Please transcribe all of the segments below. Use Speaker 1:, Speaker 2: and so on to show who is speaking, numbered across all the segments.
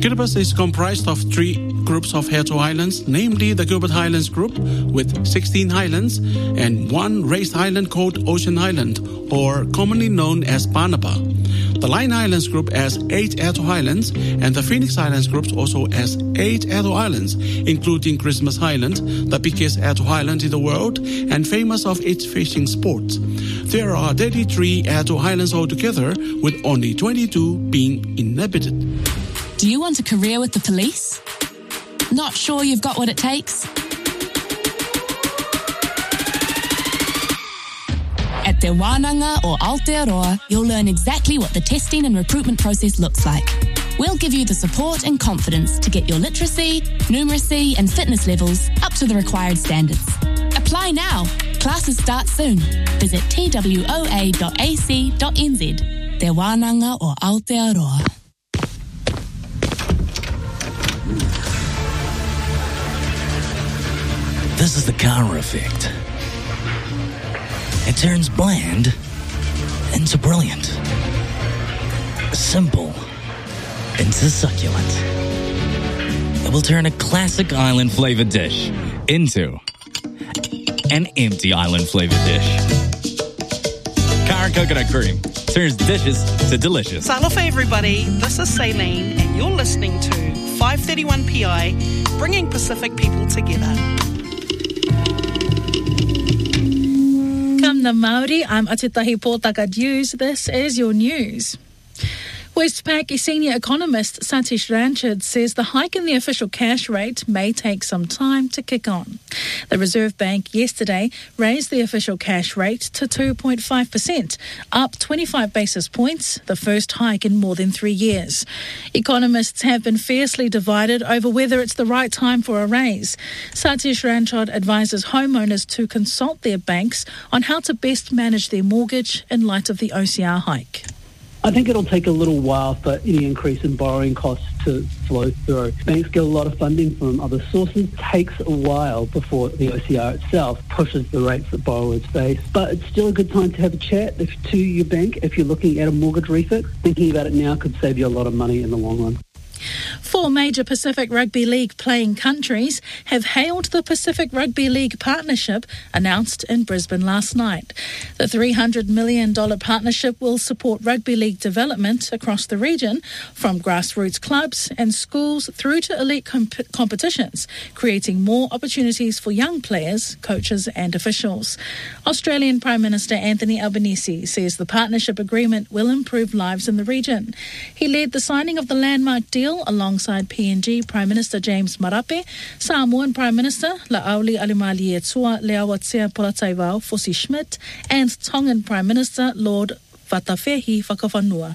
Speaker 1: Kiribati is comprised of 3 groups of Hato Islands, namely the Gilbert Highlands Group with 16 islands and 1 raised island called Ocean Island, or commonly known as Banaba. The Line Islands Group has 8 Hato Islands, and the Phoenix Islands Group also has 8 Hato Islands, including Christmas Island, the biggest Hato Island in the world and famous of its fishing sports. There are 33 Hato Islands altogether, with only 22 being inhabited.
Speaker 2: Do you want a career with the police? Not sure you've got what it takes? At Te Wānanga or Aotearoa, you'll learn exactly what the testing and recruitment process looks like. We'll give you the support and confidence to get your literacy, numeracy and fitness levels up to the required standards. Apply now. Classes start soon. Visit twoa.ac.nz. Te Wānanga or Aotearoa.
Speaker 3: This is the Kara effect. It turns bland into brilliant. Simple into succulent. It will turn a classic island-flavored dish into an empty island-flavored dish. Kara Coconut Cream turns dishes to delicious.
Speaker 4: Alofa everybody, this is Saline and you're listening to 531 PI, bringing Pacific people together.
Speaker 5: Kam na Māori, I'm Atitahi Pōtaka News. This is your news. Westpac senior economist Satish Ranchard says the hike in the official cash rate may take some time to kick on. The Reserve Bank yesterday raised the official cash rate to 2.5%, up 25 basis points, the first hike in more than 3 years. Economists have been fiercely divided over whether it's the right time for a raise. Satish Ranchard advises homeowners to consult their banks on how to best manage their mortgage in light of the OCR hike.
Speaker 6: I think it'll take a little while for any increase in borrowing costs to flow through. Banks get a lot of funding from other sources. It takes a while before the OCR itself pushes the rates that borrowers face. But it's still a good time to have a chat to your bank if you're looking at a mortgage refix. Thinking about it now could save you a lot of money in the long run.
Speaker 5: 4 major Pacific Rugby League playing countries have hailed the Pacific Rugby League partnership announced in Brisbane last night. The $300 million partnership will support rugby league development across the region, from grassroots clubs and schools through to elite competitions, creating more opportunities for young players, coaches and officials. Australian Prime Minister Anthony Albanese says the partnership agreement will improve lives in the region. He led the signing of the landmark deal alongside PNG Prime Minister James Marape, Samoan Prime Minister La'auli Alimaliatua Leawatia Polataivao Fosi Schmidt, and Tongan Prime Minister Lord Vatafehi Whakawhanua.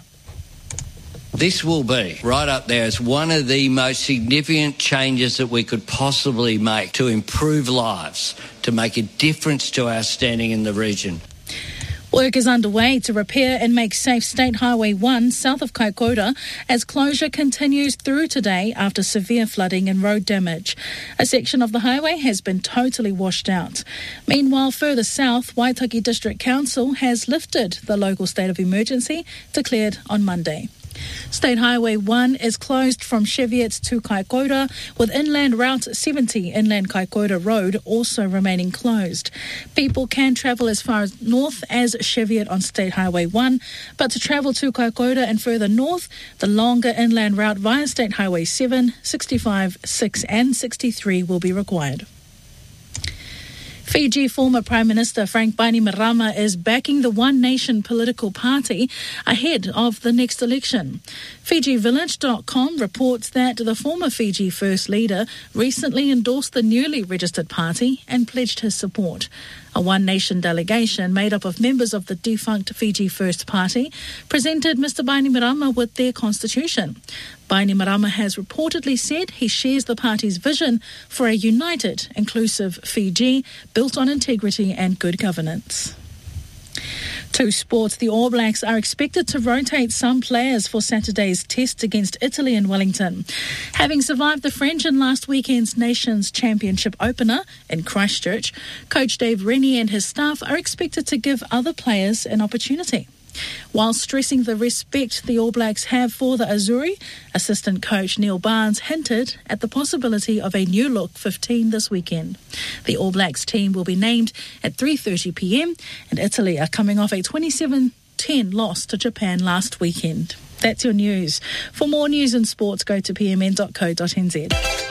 Speaker 7: This will be right up there as one of the most significant changes that we could possibly make to improve lives, to make a difference to our standing in the region.
Speaker 5: Work is underway to repair and make safe State Highway 1 south of Kaikoura as closure continues through today after severe flooding and road damage. A section of the highway has been totally washed out. Meanwhile, further south, Waitaki District Council has lifted the local state of emergency declared on Monday. State Highway 1 is closed from Cheviot to Kaikoura, with Inland Route 70 Inland Kaikoura Road also remaining closed. People can travel as far north as Cheviot on State Highway 1, but to travel to Kaikoura and further north, the longer inland route via State Highway 7, 65, 6 and 63 will be required. Fiji former Prime Minister Frank Bainimarama is backing the One Nation political party ahead of the next election. FijiVillage.com reports that the former Fiji First leader recently endorsed the newly registered party and pledged his support. A One Nation delegation made up of members of the defunct Fiji First Party presented Mr Bainimarama with their constitution. Bainimarama has reportedly said he shares the party's vision for a united, inclusive Fiji built on integrity and good governance. To sports, the All Blacks are expected to rotate some players for Saturday's test against Italy in Wellington. Having survived the French in last weekend's Nations Championship opener in Christchurch, Coach Dave Rennie and his staff are expected to give other players an opportunity. While stressing the respect the All Blacks have for the Azzurri, assistant coach Neil Barnes hinted at the possibility of a new look 15 this weekend. The All Blacks team will be named at 3:30 p.m. and Italy are coming off a 27-10 loss to Japan last weekend. That's your news. For more news and sports, go to pmn.co.nz.